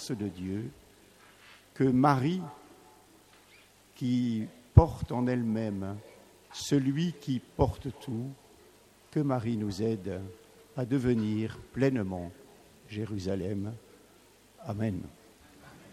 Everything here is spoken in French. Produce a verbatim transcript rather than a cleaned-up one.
force de Dieu, que Marie, qui porte en elle-même celui qui porte tout, que Marie nous aide à devenir pleinement Jérusalem. Amen.